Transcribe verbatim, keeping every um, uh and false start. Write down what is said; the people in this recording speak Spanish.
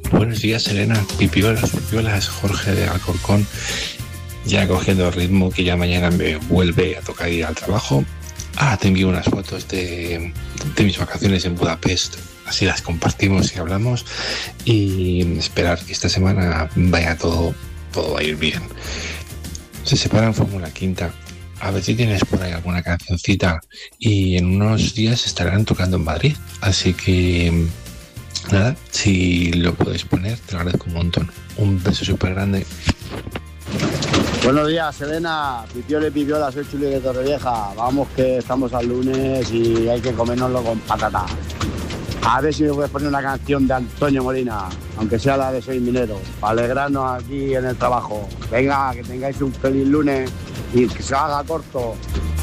Buenos días, Elena. Pipiolas, pipiolas, Jorge de Alcorcón. Ya cogiendo ritmo, que ya mañana me vuelve a tocar ir al trabajo. Ah, te envío unas fotos de, de mis vacaciones en Budapest. Así las compartimos y hablamos. Y esperar que esta semana vaya todo, todo va a ir bien. Se separan Fórmula Quinta. A ver si tienes por ahí alguna cancioncita. Y en unos días estarán tocando en Madrid. Así que nada, si lo podéis poner, te lo agradezco un montón. Un beso súper grande. Buenos días, Elena. Pipiola y pipiola, soy Chuli de Torrevieja. Vamos que estamos al lunes y hay que comérnoslo con patata. A ver si me puedes poner una canción de Antonio Molina, aunque sea la de Soy Minero, para alegrarnos aquí en el trabajo. Venga, que tengáis un feliz lunes y que se haga corto.